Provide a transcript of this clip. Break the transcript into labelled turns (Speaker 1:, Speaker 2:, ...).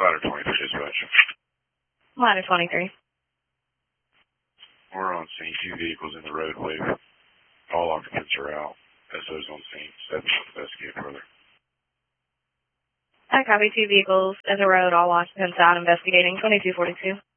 Speaker 1: Ladder 23 dispatch.
Speaker 2: Ladder 23.
Speaker 1: We're on scene. 2 vehicles in the roadway. All occupants are out. SO's on scene. Step to investigate further.
Speaker 2: I copy. 2 vehicles in the road, all occupants out investigating. 2242.